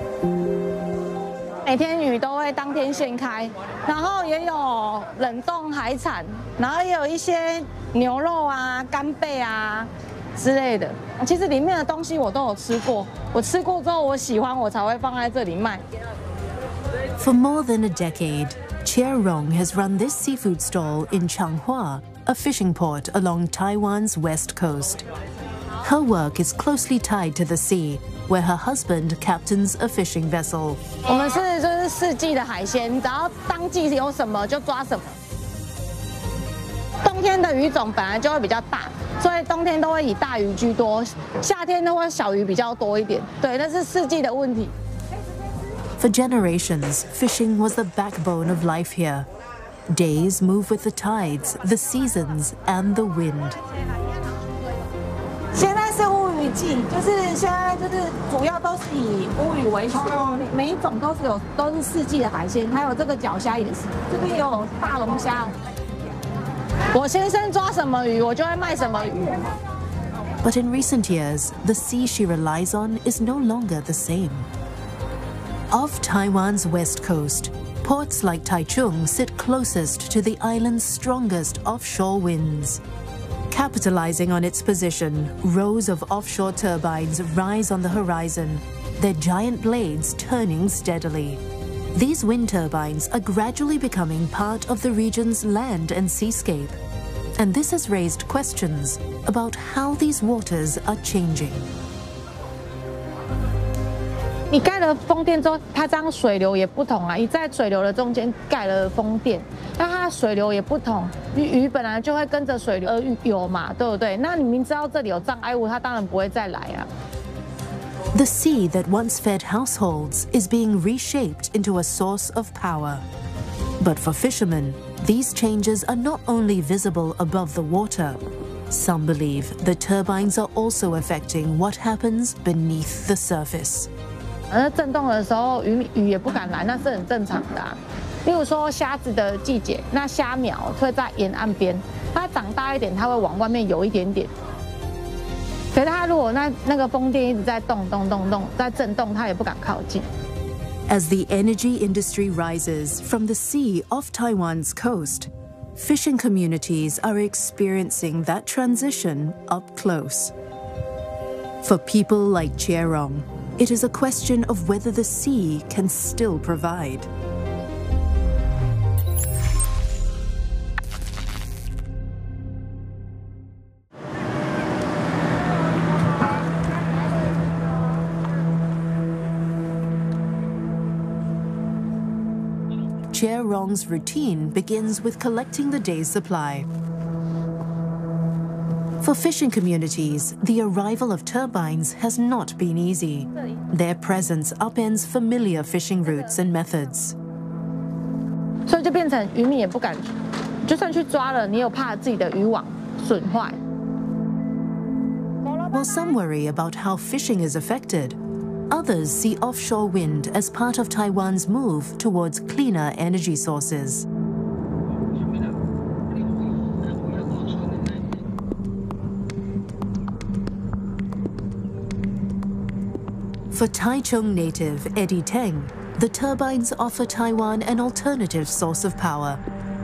每天鱼都会当天现开，然后也有冷冻海产，然后也有一些牛肉啊、干贝啊之类的。其实里面的东西我都有吃过，我吃过之后我喜欢，我才会放在这里卖。 For more than a decade, Chia Rong has run this seafood stall in Changhua, a fishing port along Taiwan's west coast. Her work is closely tied to the sea, where her husband captains a fishing vessel. 我们就是四季的海鲜，只要当季有什么就抓什么。冬天的鱼种本来就会比较大，所以冬天都会以大鱼居多，夏天都会小鱼比较多一点。对，那是四季的问题。 For generations, fishing was the backbone of life here. Days move with the tides, the seasons, and the wind. 现在是乌鱼季，就是现在就是主要都是以乌鱼为主，每一种都是四季的海鲜，还有这个脚虾也是，这边有大龙虾。我先生抓什么鱼，我就会卖什么鱼。 But in recent years, the sea she relies on is no longer the same. Off Taiwan's west coast, ports like Taichung sit closest to the island's strongest offshore winds. Capitalizing on its position, rows of offshore turbines rise on the horizon, their giant blades turning steadily. These wind turbines are gradually becoming part of the region's land and seascape. And this has raised questions about how these waters are changing. 你盖了风电之后，它这样水流也不同啊。你在水流的中间盖了风电，那它的水流也不同。鱼本来就会跟着水流而游嘛，对不对？那你明知道这里有障碍物，它当然不会再来啊。 The sea that once fed households is being reshaped into a source of power. But for fishermen, these changes are not only visible above the water. Some believe the turbines are also affecting what happens beneath the surface. 那震动的时候，鱼也不敢来，那是很正常的啊。例如说虾子的季节，那虾苗会在沿岸边，它长大一点，它会往外面游一点点。可是它如果那个风电一直在动，在震动，它也不敢靠近。 As the energy industry rises from the sea off Taiwan's coast, fishing communities are experiencing that transition up close. For people like Chia Rong, it is a question of whether the sea can still provide. Chia Rong's routine begins with collecting the day's supply. For fishing communities, the arrival of turbines has not been easy. Their presence upends familiar fishing routes and methods. 所以就变成渔民也不敢，就算去抓了，你有怕自己的渔网损坏。 While some worry about how fishing is affected, others see offshore wind as part of Taiwan's move towards cleaner energy sources. For Taichung native Eddie Teng, the turbines offer Taiwan an alternative source of power.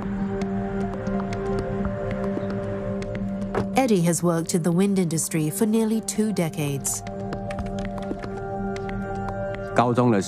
Eddie has worked in the wind industry for nearly 2 decades.